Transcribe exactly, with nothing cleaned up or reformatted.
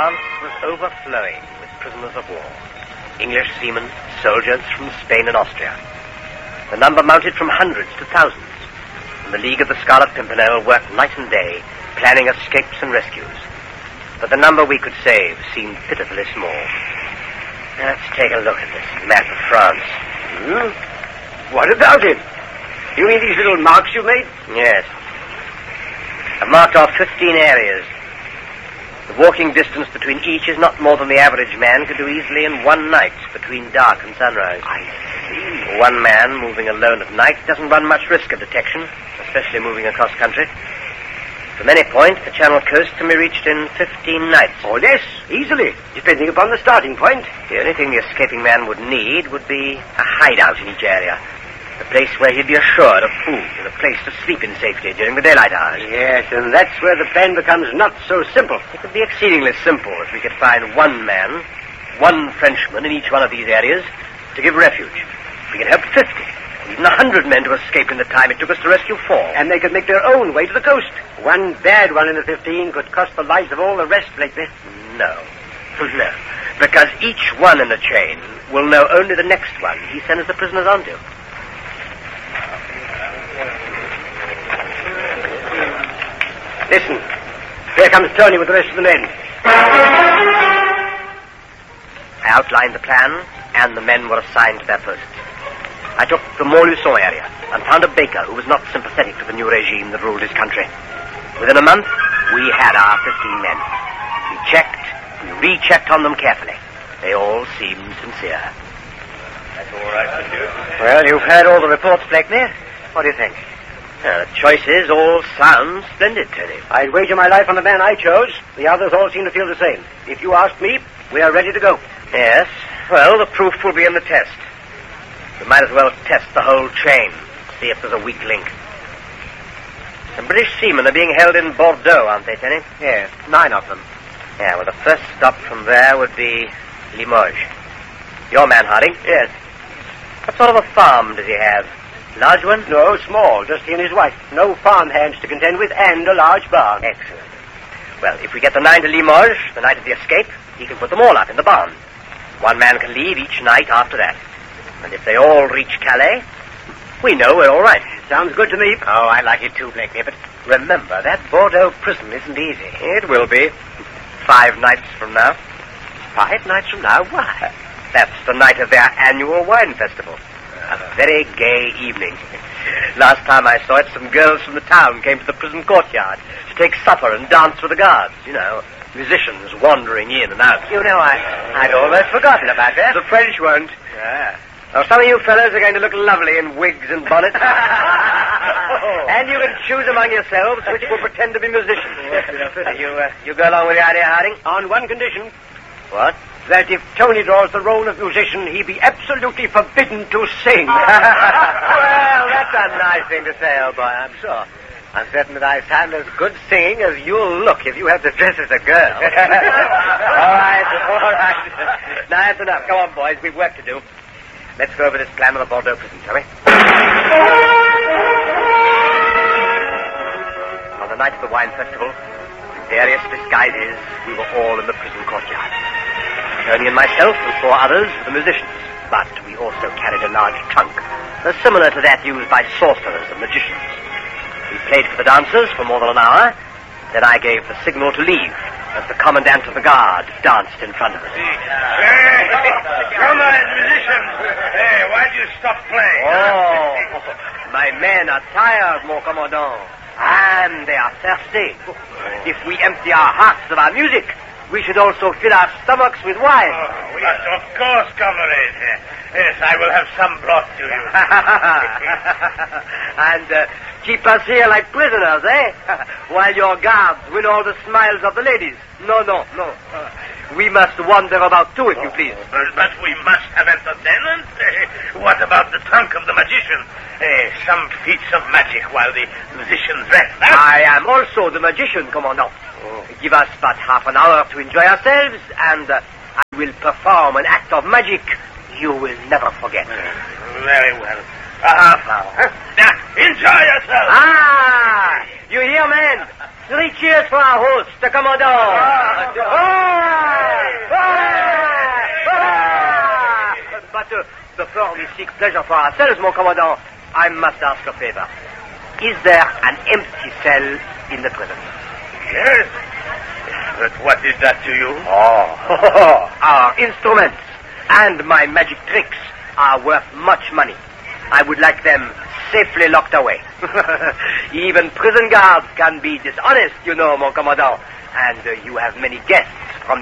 France was overflowing with prisoners of war. English seamen, soldiers from Spain and Austria. The number mounted from hundreds to thousands. And the League of the Scarlet Pimpernel worked night and day, planning escapes and rescues. But the number we could save seemed pitifully small. Let's take a look at this map of France. Hmm? What about it? You mean these little marks you made? Yes. I've marked off fifteen areas. The walking distance between each is not more than the average man could do easily in one night between dark and sunrise. I see. One man moving alone at night doesn't run much risk of detection, especially moving across country. From any point, the Channel coast can be reached in fifteen nights. Oh, yes, easily, depending upon the starting point. The only thing the escaping man would need would be a hideout in each area. A place where he'd be assured of food and a place to sleep in safety during the daylight hours. Yes, and that's where the plan becomes not so simple. It would be exceedingly simple if we could find one man, one Frenchman in each one of these areas to give refuge. We could help fifty, or even a hundred men to escape in the time it took us to rescue four. And they could make their own way to the coast. One bad one in the fifteen could cost the lives of all the rest, Blakeney. No. No. Because each one in the chain will know only the next one he sends the prisoners on to. Listen. Here comes Tony with the rest of the men. I outlined the plan, and the men were assigned to their posts. I took the Montluçon area and found a baker who was not sympathetic to the new regime that ruled his country. Within a month, we had our fifteen men. We checked, we rechecked on them carefully. They all seemed sincere. That's all right, monsieur. Well, you've heard all the reports, Blakeney. What do you think? Uh, the choices all sound splendid, Tony. I'd wager my life on the man I chose. The others all seem to feel the same. If you ask me, we are ready to go. Yes. Well, the proof will be in the test. We might as well test the whole chain, see if there's a weak link. The British seamen are being held in Bordeaux, aren't they, Tony? Yes, nine of them. Yeah, well, the first stop from there would be Limoges. Your man, Harding? Yes. What sort of a farm does he have? Large one? No, small, just he and his wife. No farm hands to contend with, and a large barn. Excellent. Well, if we get the nine to Limoges, the night of the escape, he can put them all up in the barn. One man can leave each night after that. And if they all reach Calais, we know we're all right. Sounds good to me. Oh, I like it too, Blakeney, but remember, that Bordeaux prison isn't easy. It will be. Five nights from now. Five nights from now? Why? That's the night of their annual wine festival. A very gay evening. Last time I saw it, some girls from the town came to the prison courtyard to take supper and dance with the guards. You know, musicians wandering in and out. You know, I, I'd almost forgotten about that. The French won't. Yeah. Now, some of you fellows are going to look lovely in wigs and bonnets. And you can choose among yourselves which will pretend to be musicians. you, uh, you go along with the idea, Harding? On one condition. What? That if Tony draws the role of musician, he be absolutely forbidden to sing. Well, that's a nice thing to say, old boy, I'm sure. I'm certain that I sound as good singing as you'll look if you have to dress as a girl. all right, all right. Now, that's enough. Go on, boys. We've work to do. Let's go over this plan of the Bordeaux prison, shall we? On the night of the wine festival, in various disguises, we were all in the prison courtyard. Tony and myself and four others were the musicians, but we also carried a large trunk, uh, similar to that used by sorcerers and magicians. We played for the dancers for more than an hour, then I gave the signal to leave, as the commandant of the guard danced in front of us. Hey, come on, musicians. Hey, why'd you stop playing? Oh, my men are tired, mon commandant, and they are thirsty. If we empty our hearts of our music, we should also fill our stomachs with wine. Oh, yes, of course, comrade. Yes, I will have some brought to you. And uh, keep us here like prisoners, eh? While your guards win all the smiles of the ladies. No, no, no. Uh, we must wander about too, if you please. But, but we must have entertainment. Uh, what about the trunk of the magician? Uh, some feats of magic while the musicians rest. Huh? I am also the magician, Commandant. Oh. Give us but half an hour to enjoy ourselves, and uh, I will perform an act of magic you will never forget. Uh, very well. A half hour. Huh? Now, enjoy yourself. Ah! You hear, men? Three cheers for our host, the Commandant. Ah. Oh! But uh, before we seek pleasure for ourselves, mon commandant, I must ask a favor. Is there an empty cell in the prison? Yes. But what is that to you? Oh, our instruments and my magic tricks are worth much money. I would like them safely locked away. Even prison guards can be dishonest, you know, mon commandant. And uh, you have many guests